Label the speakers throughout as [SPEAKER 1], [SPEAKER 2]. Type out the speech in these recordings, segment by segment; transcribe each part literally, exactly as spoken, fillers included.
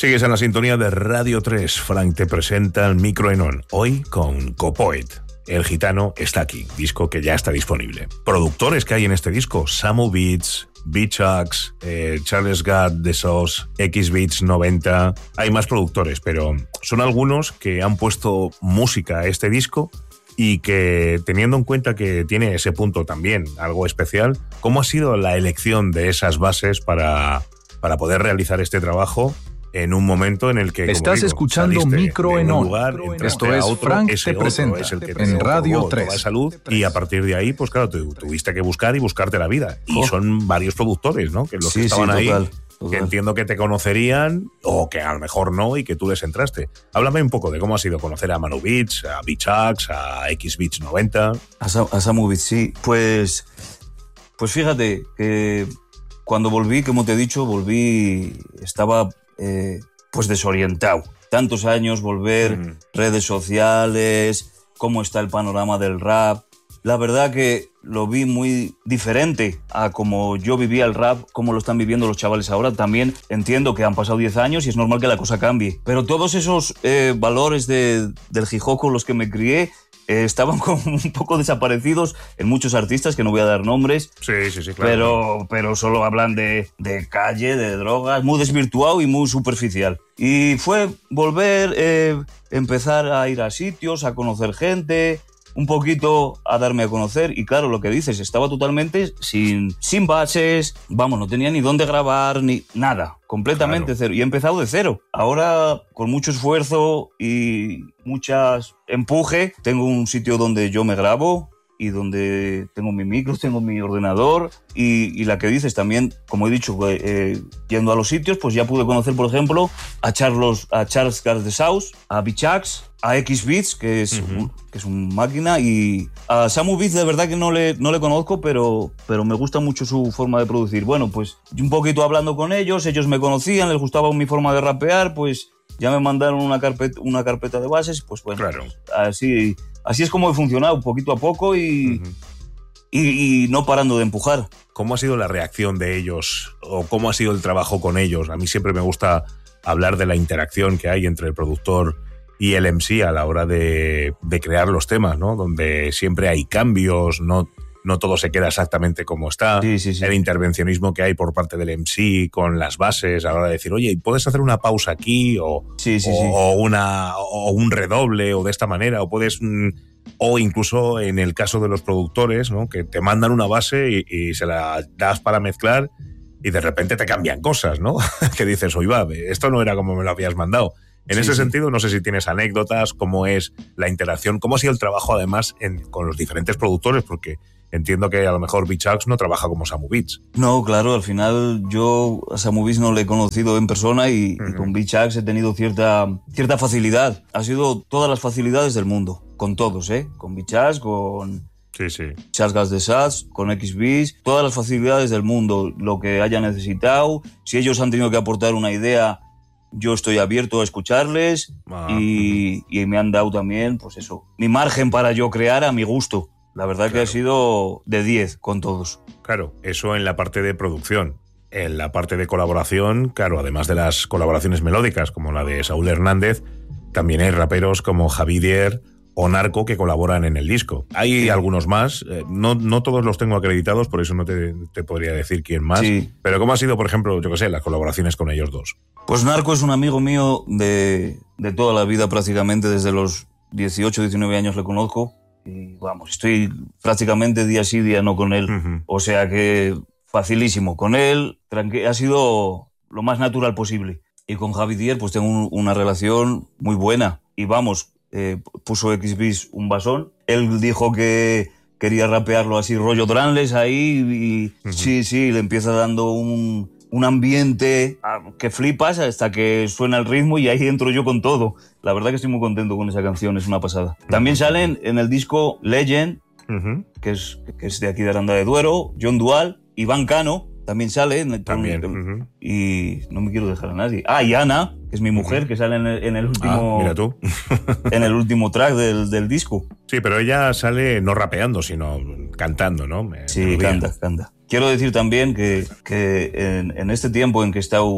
[SPEAKER 1] Sigues en la sintonía de Radio tres. Frank te presenta el Micro Enon. Hoy con Copoet. El Gitano está aquí, disco que ya está disponible. Productores que hay en este disco: Samu Beats, Beatchucks, eh, Charles Gad de Sos, X Beats noventa. Hay más productores, pero son algunos que han puesto música a este disco y que, teniendo en cuenta que tiene ese punto también algo especial, ¿cómo ha sido la elección de esas bases para, para poder realizar este trabajo en un momento en el que,
[SPEAKER 2] estás
[SPEAKER 1] digo,
[SPEAKER 2] escuchando Micro Enon? Esto es
[SPEAKER 1] otro,
[SPEAKER 2] Frank
[SPEAKER 1] ese
[SPEAKER 2] te presenta
[SPEAKER 1] es el que
[SPEAKER 2] en Radio tres.
[SPEAKER 1] Toda salud, y a partir de ahí, pues claro, tu, tuviste que buscar y buscarte la vida. Y oh. son varios productores, ¿no? Que los
[SPEAKER 3] sí,
[SPEAKER 1] que estaban
[SPEAKER 3] sí,
[SPEAKER 1] ahí,
[SPEAKER 3] total, total.
[SPEAKER 1] que entiendo que te conocerían o que a lo mejor no y que tú les entraste. Háblame un poco de cómo ha sido conocer a Manu Beats, a Beatchucks, a X Beats noventa.
[SPEAKER 3] A, Sa- a Samu Beats, sí. Pues, pues fíjate que cuando volví, como te he dicho, volví, estaba... Eh, pues desorientado. Tantos años, volver, mm. redes sociales, cómo está el panorama del rap. La verdad que lo vi muy diferente a como yo vivía el rap, cómo lo están viviendo los chavales ahora. También entiendo que han pasado diez años y es normal que la cosa cambie. Pero todos esos eh, valores de, del hip hop con los que me crié Eh, estaban como un poco desaparecidos en muchos artistas, que no voy a dar nombres.
[SPEAKER 1] Sí, sí, sí, claro.
[SPEAKER 3] Pero, pero solo hablan de, de calle, de drogas, muy desvirtuado y muy superficial. Y fue volver, eh, empezar a ir a sitios, a conocer gente, un poquito a darme a conocer. Y claro, lo que dices, estaba totalmente sin, sin bases, vamos, no tenía ni dónde grabar, ni nada. Completamente claro. Cero. Y he empezado de cero. Ahora, con mucho esfuerzo y muchas empuje, tengo un sitio donde yo me grabo y donde tengo mi micro, tengo mi ordenador y, y la que dices también, como he dicho, eh, yendo a los sitios, pues ya pude conocer, por ejemplo, a Charles, a Charles Gad de Sos, a Beatchucks, a X Beats, que es, uh-huh. un, que es un máquina, y a Samu Beats de verdad que no le, no le conozco, pero, pero me gusta mucho su forma de producir. Bueno, pues un poquito hablando con ellos, ellos me conocían, les gustaba mi forma de rapear, pues ya me mandaron una carpeta, una carpeta de bases, pues bueno,
[SPEAKER 1] claro.
[SPEAKER 3] así, así es como he funcionado, poquito a poco y, uh-huh. y, y no parando de empujar.
[SPEAKER 1] ¿Cómo ha sido la reacción de ellos o cómo ha sido el trabajo con ellos? A mí siempre me gusta hablar de la interacción que hay entre el productor y el M C a la hora de, de crear los temas, ¿no? Donde siempre hay cambios, no, no todo se queda exactamente como está.
[SPEAKER 3] Sí, sí, sí.
[SPEAKER 1] El intervencionismo que hay por parte del M C con las bases a la hora de decir, oye, ¿puedes hacer una pausa aquí? O,
[SPEAKER 3] sí, sí,
[SPEAKER 1] o,
[SPEAKER 3] sí.
[SPEAKER 1] o, una, o un redoble o de esta manera, o puedes... Mm, o incluso en el caso de los productores, ¿no? Que te mandan una base y, y se la das para mezclar y de repente te cambian cosas, ¿no? Que dices, oye, va, esto no era como me lo habías mandado. En sí, ese sí. sentido, no sé si tienes anécdotas, cómo es la interacción, cómo ha sido el trabajo además en, con los diferentes productores, porque entiendo que a lo mejor Beatchucks no trabaja como Samu Beats.
[SPEAKER 3] No, claro, al final yo a Samu Beats no le he conocido en persona y, uh-huh. y con Beatchucks he tenido cierta, cierta facilidad. Ha sido todas las facilidades del mundo, con todos, ¿eh? Con Beatchucks, con...
[SPEAKER 1] Sí, sí.
[SPEAKER 3] Charles Gad de Sos, con X Beats, todas las facilidades del mundo, lo que haya necesitado. Si ellos han tenido que aportar una idea, yo estoy abierto a escucharles ah, y, uh-huh. y me han dado también, pues eso, mi margen para yo crear a mi gusto. La verdad claro. que ha sido de diez con todos.
[SPEAKER 1] Claro, eso en la parte de producción. En la parte de colaboración, claro, además de las colaboraciones melódicas, como la de Saúl Hernández, también hay raperos como Javier o Narco que colaboran en el disco. Hay sí. algunos más, no, no todos los tengo acreditados, por eso no te, te podría decir quién más.
[SPEAKER 3] Sí.
[SPEAKER 1] Pero ¿cómo ha sido, por ejemplo, yo qué sé, las colaboraciones con ellos dos?
[SPEAKER 3] Pues Narco es un amigo mío de, de toda la vida prácticamente, desde los dieciocho, diecinueve años le conozco. Y vamos, estoy prácticamente día sí, día no con él. Uh-huh. O sea que facilísimo. Con él tranqu- ha sido lo más natural posible. Y con Javier pues tengo un, una relación muy buena. Y vamos, eh, puso X Beats un basón. Él dijo que quería rapearlo así, rollo Dranles ahí. Y uh-huh. sí, sí, le empieza dando un... un ambiente que flipas hasta que suena el ritmo y ahí entro yo con todo. La verdad que estoy muy contento con esa canción, es una pasada. También salen en el disco Legend, uh-huh. que, es, que es de aquí de Aranda de Duero, John Dual, Iván Cano, también sale.
[SPEAKER 1] También.
[SPEAKER 3] Con,
[SPEAKER 1] uh-huh.
[SPEAKER 3] Y no me quiero dejar a nadie. Ah, y Ana, que es mi mujer, uh-huh. que sale en el, en el último...
[SPEAKER 1] Ah, mira tú.
[SPEAKER 3] en el último track del, del disco.
[SPEAKER 1] Sí, pero ella sale no rapeando, sino cantando, ¿no? Me,
[SPEAKER 3] sí, me canta, canta. Quiero decir también que, que en, en este tiempo en que he estado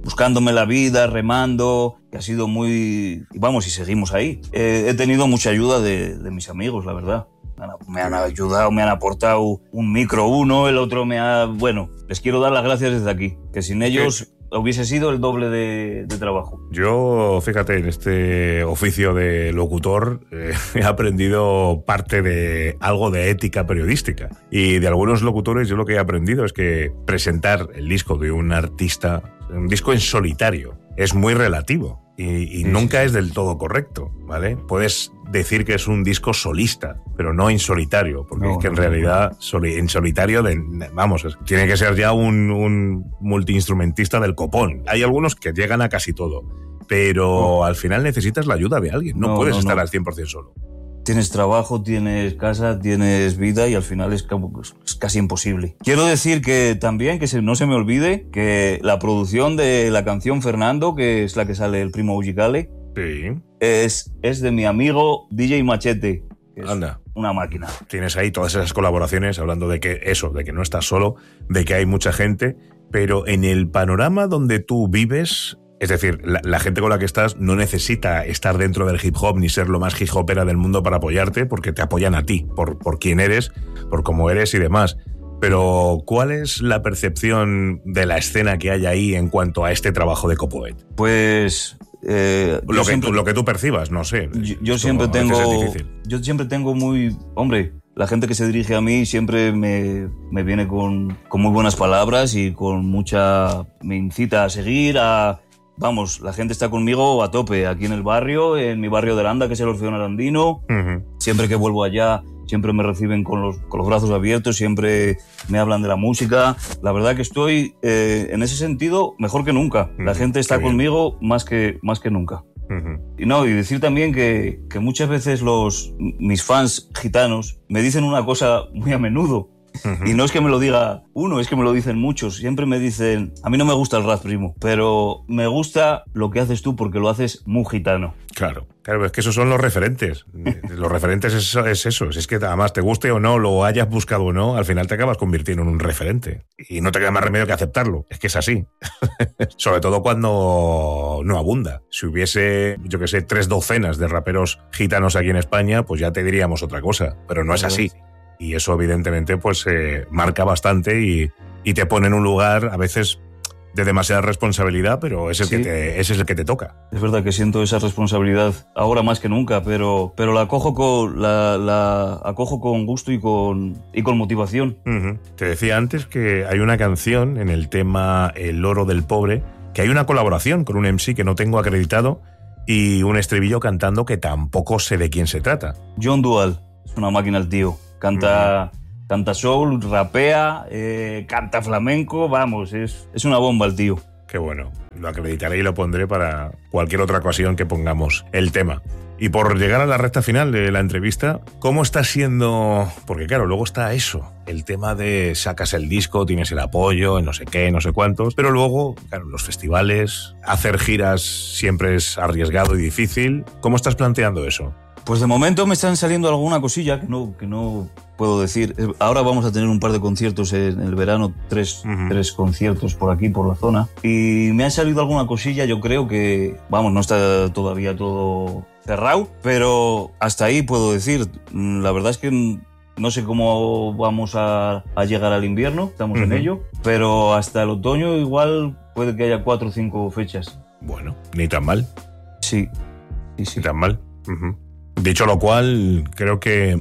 [SPEAKER 3] buscándome la vida, remando, que ha sido muy... Vamos, y seguimos ahí. Eh, he tenido mucha ayuda de, de mis amigos, la verdad. Me han ayudado, me han aportado un micro uno, el otro me ha... Bueno, les quiero dar las gracias desde aquí, que sin ellos... ¿Qué? Hubiese sido el doble de, de trabajo.
[SPEAKER 1] Yo, fíjate, en este oficio de locutor eh, he aprendido parte de algo de ética periodística. Y de algunos locutores yo lo que he aprendido es que presentar el disco de un artista, un disco en solitario, es muy relativo y, y sí, nunca sí. es del todo correcto, ¿vale? Puedes decir que es un disco solista, pero no en solitario, porque no, es que en no, realidad no. Soli, en solitario, de, vamos, es, tiene que ser ya un, un multiinstrumentista del copón. Hay algunos que llegan a casi todo, pero no. al final necesitas la ayuda de alguien, no, no puedes no, estar no. al cien por ciento solo.
[SPEAKER 3] Tienes trabajo, tienes casa, tienes vida y al final es, es casi imposible. Quiero decir que también, que se, no se me olvide, que la producción de la canción Fernando, que es la que sale el Primo Musicale,
[SPEAKER 1] sí.
[SPEAKER 3] es, es de mi amigo D J Machete. Que es
[SPEAKER 1] Anda.
[SPEAKER 3] Una máquina.
[SPEAKER 1] Tienes ahí todas esas colaboraciones hablando de que eso, de que no estás solo, de que hay mucha gente, pero en el panorama donde tú vives... Es decir, la, la gente con la que estás no necesita estar dentro del hip hop ni ser lo más hip hopera del mundo para apoyarte, porque te apoyan a ti, por, por quién eres, por cómo eres y demás. Pero, ¿cuál es la percepción de la escena que hay ahí en cuanto a este trabajo de Copoet?
[SPEAKER 3] Pues... Eh,
[SPEAKER 1] lo, que
[SPEAKER 3] siempre,
[SPEAKER 1] tú, lo que tú percibas, no sé.
[SPEAKER 3] Yo, yo siempre tengo... Yo siempre tengo muy... Hombre, la gente que se dirige a mí siempre me, me viene con, con muy buenas palabras y con mucha... Me incita a seguir, a... Vamos, la gente está conmigo a tope, aquí en el barrio, en mi barrio de Aranda, que es el Orfeón Arandino. Uh-huh. Siempre que vuelvo allá, siempre me reciben con los, con los brazos abiertos, siempre me hablan de la música. La verdad que estoy, eh, en ese sentido, mejor que nunca. Uh-huh. La gente está conmigo más que, más que nunca. Uh-huh. Y no, y decir también que, que muchas veces los, mis fans gitanos me dicen una cosa muy a menudo. Uh-huh. Y no es que me lo diga uno, es que me lo dicen muchos. Siempre me dicen, a mí no me gusta el rap, primo, pero me gusta lo que haces tú porque lo haces muy gitano.
[SPEAKER 1] Claro, claro, es que esos son los referentes. Los referentes es, es eso. Es que además te guste o no, lo hayas buscado o no, al final te acabas convirtiendo en un referente. Y no te queda más remedio que aceptarlo. Es que es así. Sobre todo cuando no abunda. Si hubiese, yo que sé, tres docenas de raperos gitanos aquí en España, pues ya te diríamos otra cosa. Pero no es así. Y eso evidentemente pues eh, marca bastante y, y te pone en un lugar a veces de demasiada responsabilidad, pero es el, sí. que te, ese es el que te toca.
[SPEAKER 3] Es verdad que siento esa responsabilidad ahora más que nunca, pero, pero la, acojo con, la, la acojo con gusto y con, y con motivación.
[SPEAKER 1] Uh-huh. Te decía antes que hay una canción en el tema El oro del pobre, que hay una colaboración con un M C que no tengo acreditado y un estribillo cantando que tampoco sé de quién se trata.
[SPEAKER 3] John Dual, es una máquina el tío. Canta, uh-huh. canta soul, rapea, eh, canta flamenco, vamos, es, es una bomba el tío.
[SPEAKER 1] Qué bueno, lo acreditaré y lo pondré para cualquier otra ocasión que pongamos el tema. Y por llegar a la recta final de la entrevista, ¿cómo está siendo? Porque claro, luego está eso, el tema de sacas el disco, tienes el apoyo, no sé qué, no sé cuántos, pero luego, claro, los festivales, hacer giras siempre es arriesgado y difícil. ¿Cómo estás planteando eso?
[SPEAKER 3] Pues de momento me están saliendo alguna cosilla que no, que no puedo decir. Ahora vamos a tener un par de conciertos en el verano, tres, uh-huh. tres conciertos por aquí, por la zona. Y me han salido alguna cosilla, yo creo que, vamos, no está todavía todo cerrado, pero hasta ahí puedo decir. La verdad es que no sé cómo vamos a, a llegar al invierno, estamos uh-huh. en ello, pero hasta el otoño igual puede que haya cuatro o cinco fechas.
[SPEAKER 1] Bueno, ni tan mal.
[SPEAKER 3] Sí, sí, sí.
[SPEAKER 1] Ni tan mal. Uh-huh. Dicho lo cual, creo que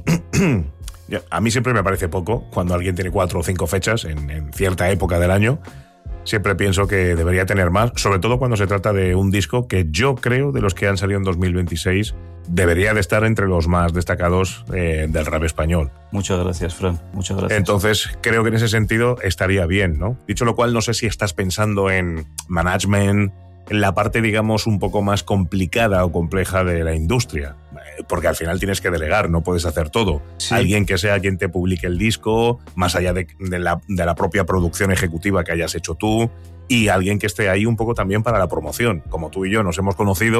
[SPEAKER 1] a mí siempre me parece poco cuando alguien tiene cuatro o cinco fechas en, en cierta época del año. Siempre pienso que debería tener más, sobre todo cuando se trata de un disco que yo creo, de los que han salido en dos mil veintiséis, debería de estar entre los más destacados eh, del rap español.
[SPEAKER 3] Muchas gracias, Fran, muchas gracias.
[SPEAKER 1] Entonces, creo que en ese sentido estaría bien, ¿no? Dicho lo cual, no sé si estás pensando en management, en la parte, digamos, un poco más complicada o compleja de la industria, porque al final tienes que delegar, no puedes hacer todo. Sí. Alguien que sea quien te publique el disco, más allá de, de, la, de la propia producción ejecutiva que hayas hecho tú, y alguien que esté ahí un poco también para la promoción. Como tú y yo nos hemos conocido,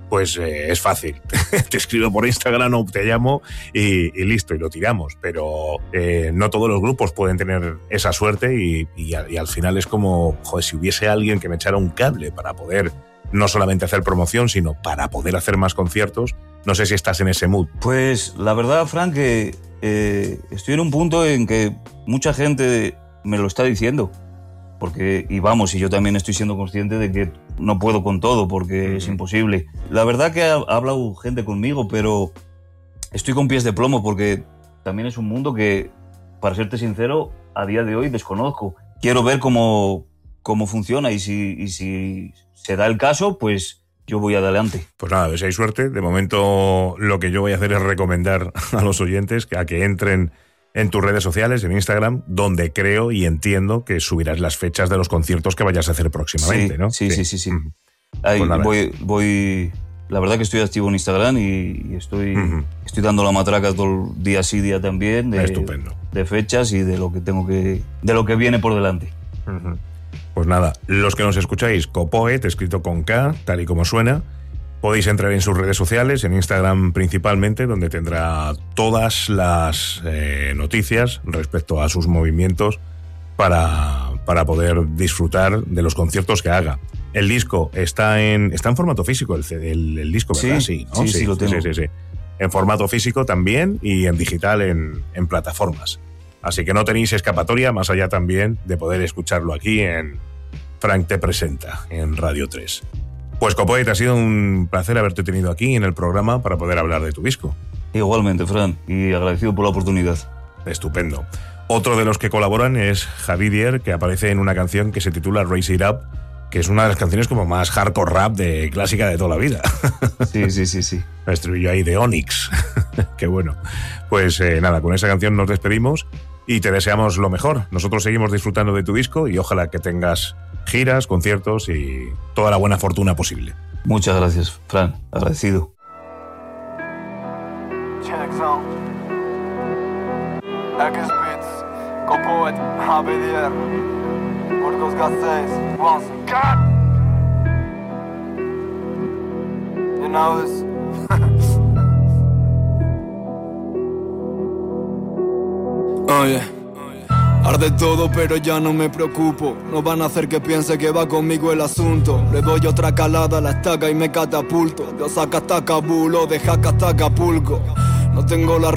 [SPEAKER 1] pues eh, es fácil. Te escribo por Instagram o te llamo y, y listo, y lo tiramos. Pero eh, no todos los grupos pueden tener esa suerte y, y, y al final es como, joder, si hubiese alguien que me echara un cable para poder no solamente hacer promoción, sino para poder hacer más conciertos. No sé si estás en ese mood.
[SPEAKER 3] Pues la verdad, Frank, que eh, estoy en un punto en que mucha gente me lo está diciendo. Porque, y vamos, y yo también estoy siendo consciente de que no puedo con todo, porque mm. es imposible. La verdad que ha, ha hablado gente conmigo, pero estoy con pies de plomo, porque también es un mundo que, para serte sincero, a día de hoy desconozco. Quiero ver cómo, cómo funciona y si, y si se da el caso, pues yo voy adelante.
[SPEAKER 1] Pues nada, si hay suerte. De momento lo que yo voy a hacer es recomendar a los oyentes que, a que entren en tus redes sociales, en Instagram, donde creo y entiendo que subirás las fechas de los conciertos que vayas a hacer próximamente,
[SPEAKER 3] sí,
[SPEAKER 1] ¿no?
[SPEAKER 3] Sí, sí, sí, sí. Uh-huh. Ahí pues voy, voy... La verdad que estoy activo en Instagram y, y estoy, uh-huh. estoy dando la matraca todo el día sí, día también. De,
[SPEAKER 1] Estupendo.
[SPEAKER 3] De fechas y de lo que tengo que... de lo que viene por delante.
[SPEAKER 1] Uh-huh. Pues nada, los que nos escucháis, Copoet, escrito con K, tal y como suena, podéis entrar en sus redes sociales, en Instagram principalmente, donde tendrá todas las eh, noticias respecto a sus movimientos para, para poder disfrutar de los conciertos que haga. El disco está en está en formato físico, el, el, el disco, ¿verdad?
[SPEAKER 3] Sí,
[SPEAKER 1] sí, ¿no?
[SPEAKER 3] sí, sí, sí, lo tengo.
[SPEAKER 1] Sí, sí, sí. En formato físico también y en digital en, en plataformas. Así que no tenéis escapatoria, más allá también de poder escucharlo aquí en Frank Te Presenta, en Radio tres. Pues Copoet, ha sido un placer haberte tenido aquí en el programa para poder hablar de tu disco.
[SPEAKER 3] Igualmente, Fran, y agradecido por la oportunidad.
[SPEAKER 1] Estupendo. Otro de los que colaboran es Javi Dier, que aparece en una canción que se titula Raise It Up, que es una de las canciones como más hardcore rap de clásica de toda la vida.
[SPEAKER 3] Sí, sí, sí, sí.
[SPEAKER 1] El estribillo ahí de Onyx. Qué bueno. Pues eh, nada, con esa canción nos despedimos y te deseamos lo mejor. Nosotros seguimos disfrutando de tu disco y ojalá que tengas giras, conciertos y toda la buena fortuna posible.
[SPEAKER 3] Muchas gracias, Fran. Agradecido.
[SPEAKER 4] Copoet, Javi Dier, Burgos Gasteiz, once God. You know this. Oye, arde todo pero ya no me preocupo. No van a hacer que piense que va conmigo el asunto. Le doy otra calada a la estaca y me catapulto. Yo saca hasta Kabul o de Jaca hasta Acapulco. No tengo la